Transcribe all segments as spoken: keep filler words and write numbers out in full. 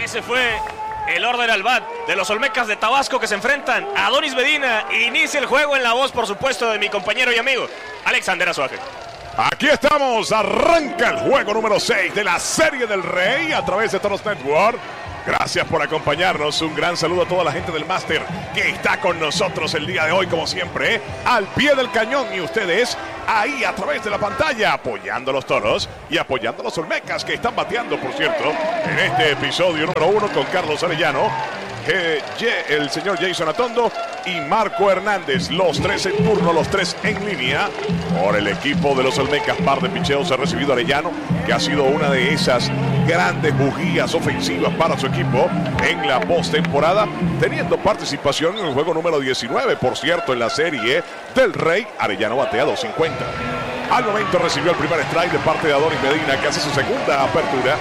Ese fue el orden al bat de los Olmecas de Tabasco que se enfrentan a Adonis Medina. Inicia el juego en la voz, por supuesto, de mi compañero y amigo Alexander Azuaje. Aquí estamos, arranca el juego número seis de la Serie del Rey a través de Toros Network. Gracias por acompañarnos, un gran saludo a toda la gente del máster que está con nosotros el día de hoy, como siempre, ¿eh? Al pie del cañón, y ustedes ahí a través de la pantalla, apoyando a los Toros y apoyando a los Olmecas que están bateando, por cierto, en este episodio número uno con Carlos Arellano, eh, el señor Jason Atondo y Marco Hernández, los tres en turno, los tres en línea por el equipo de los Olmecas. Par de picheos ha recibido Arellano, que ha sido una de esas grandes bujías ofensivas para su equipo en la postemporada, teniendo participación en el juego número diecinueve, por cierto, en la Serie del Rey. Arellano batea dos cincuenta. Al momento recibió el primer strike de parte de Adonis Medina, que hace su segunda apertura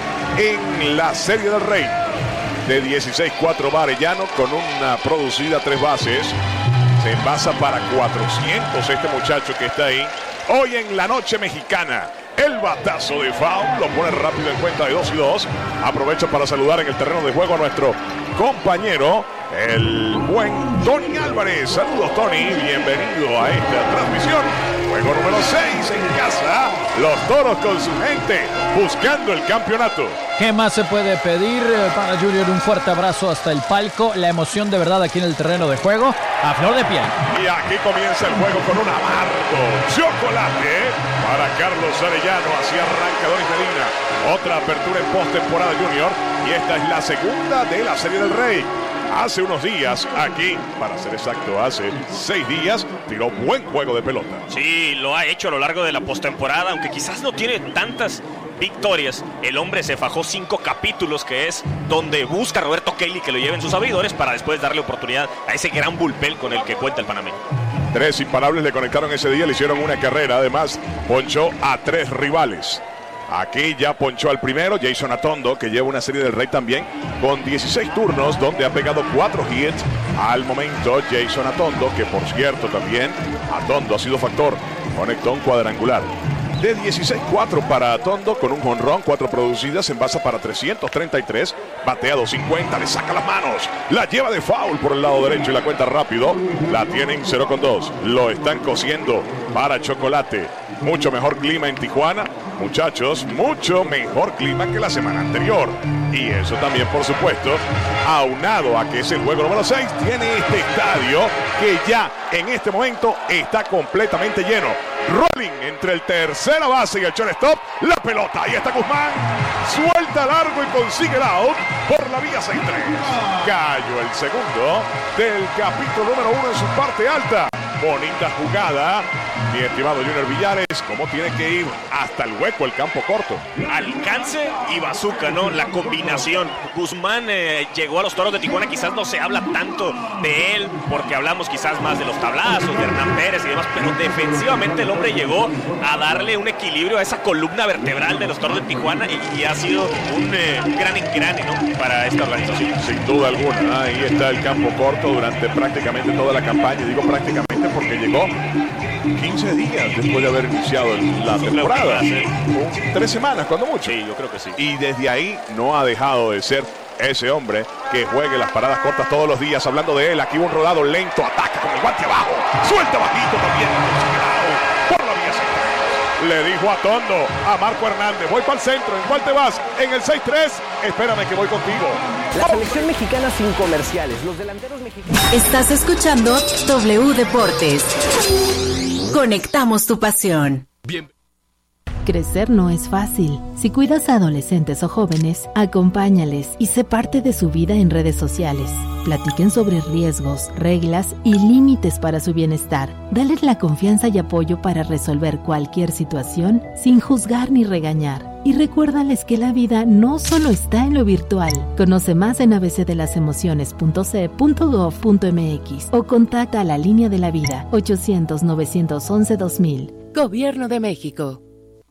en la Serie del Rey. De dieciséis cuatro va Arellano con una producida tres bases. Se envasa para cuatrocientos este muchacho que está ahí. Hoy en la noche mexicana, el batazo de foul lo pone rápido en cuenta de dos y dos. Aprovecho para saludar en el terreno de juego a nuestro compañero, el buen Tony Álvarez. Saludos, Tony, bienvenido a esta transmisión. Juego número seis en casa, los Toros con su gente buscando el campeonato. ¿Qué más se puede pedir para Junior? Un fuerte abrazo hasta el palco. La emoción de verdad aquí en el terreno de juego a flor de piel. Y aquí comienza el juego con un amargo chocolate para Carlos Arellano. Así arranca Adonis Medina. Otra apertura en postemporada Junior. Y esta es la segunda de la Serie del Rey. Hace unos días, aquí, para ser exacto, hace seis días, tiró buen juego de pelota. Sí, lo ha hecho a lo largo de la postemporada, aunque quizás no tiene tantas victorias. El hombre se fajó cinco capítulos, que es donde busca Roberto Kelly que lo lleven sus abridores para después darle oportunidad a ese gran bullpen con el que cuenta el panameño. Tres imparables le conectaron ese día, le hicieron una carrera, además ponchó a tres rivales. Aquí ya ponchó al primero, Jason Atondo, que lleva una Serie del Rey también, con dieciséis turnos, donde ha pegado cuatro hits. Al momento, Jason Atondo, que por cierto también, Atondo ha sido factor, conectó un cuadrangular. De dieciséis cuatro para Atondo, con un jonrón, cuatro producidas, envasa para trescientos treinta y tres, batea dos cincuenta, le saca las manos, la lleva de foul por el lado derecho y la cuenta rápido, la tienen cero con dos, lo están cosiendo para chocolate. Mucho mejor clima en Tijuana, muchachos, mucho mejor clima que la semana anterior. Y eso también, por supuesto, aunado a que es el juego número seis, tiene este estadio que ya en este momento está completamente lleno. Rolling entre el tercera base y el shortstop, la pelota, ahí está Guzmán, suelta largo y consigue el out por la vía seis tres. Cayó el segundo del capítulo número uno en su parte alta. Bonita jugada, mi estimado Junior Villares, cómo tiene que ir hasta el hueco el campo corto. Alcance y bazooka, ¿no? La combinación. Guzmán eh, llegó a los Toros de Tijuana, quizás no se habla tanto de él, porque hablamos quizás más de los tablazos, de Hernán Pérez y demás, pero defensivamente el hombre llegó a darle un equilibrio a esa columna vertebral de los Toros de Tijuana y, y ha sido un, eh, un gran engrane, ¿no? Para esta organización. Sin duda alguna, ahí está el campo corto durante prácticamente toda la campaña, digo prácticamente porque llegó quince días después de haber iniciado la temporada. Tres semanas, cuando mucho. Sí, yo creo que sí. Y desde ahí no ha dejado de ser ese hombre que juegue las paradas cortas todos los días. Hablando de él, aquí un rodado lento, ataca con el guante abajo, suelta bajito también, por la vía central. Le dijo a Tondo, a Marco Hernández, voy para el centro, ¿en cuál te vas? En el seis tres, espérame que voy contigo. La selección mexicana sin comerciales, los delanteros mexicanos. Estás escuchando W Deportes. Conectamos tu pasión. Bien. Crecer no es fácil. Si cuidas a adolescentes o jóvenes, acompáñales y sé parte de su vida en redes sociales. Platiquen sobre riesgos, reglas y límites para su bienestar. Dales la confianza y apoyo para resolver cualquier situación sin juzgar ni regañar. Y recuérdales que la vida no solo está en lo virtual. Conoce más en a b c de las emociones punto c e punto gov punto m x o contacta a la línea de la vida ochocientos, novecientos once, dos mil. Gobierno de México.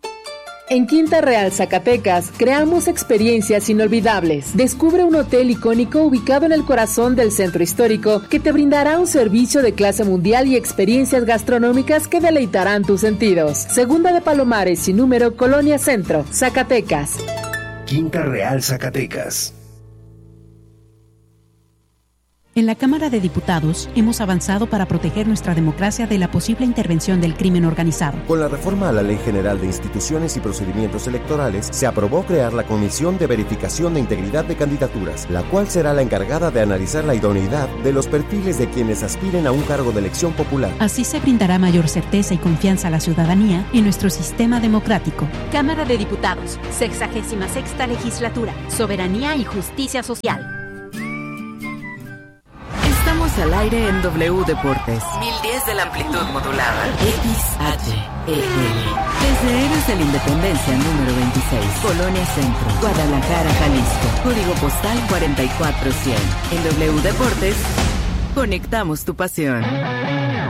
En Quinta Real, Zacatecas, creamos experiencias inolvidables. Descubre un hotel icónico ubicado en el corazón del centro histórico que te brindará un servicio de clase mundial y experiencias gastronómicas que deleitarán tus sentidos. Segunda de Palomares, sin número, Colonia Centro, Zacatecas. Quinta Real, Zacatecas. En la Cámara de Diputados hemos avanzado para proteger nuestra democracia de la posible intervención del crimen organizado. Con la reforma a la Ley General de Instituciones y Procedimientos Electorales, se aprobó crear la Comisión de Verificación de Integridad de Candidaturas, la cual será la encargada de analizar la idoneidad de los perfiles de quienes aspiren a un cargo de elección popular. Así se brindará mayor certeza y confianza a la ciudadanía en nuestro sistema democrático. Cámara de Diputados, sexagésima sexta legislatura, soberanía y justicia social. Estamos al aire en W Deportes. mil diez de la amplitud modulada. X H E L. Desde Héroes de la Independencia número veintiséis. Colonia Centro. Guadalajara, Jalisco. Código postal cuarenta y cuatro cien. En W Deportes, conectamos tu pasión.